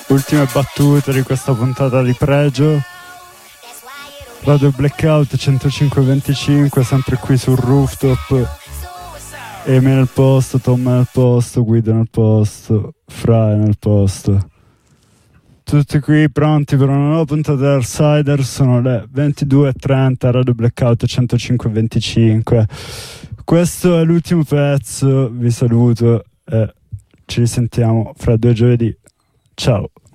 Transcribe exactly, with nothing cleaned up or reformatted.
Ultime battute di questa puntata di Pregio. Radio Blackout centocinque venticinque, sempre qui sul rooftop. Emi nel posto, Tom nel posto, Guido nel posto, Fra nel posto. Tutti qui pronti per una nuova puntata di Outsider. Sono le ventidue e trenta, Radio Blackout centocinque venticinque. Questo è l'ultimo pezzo, vi saluto e ci risentiamo fra due giovedì. Ciao.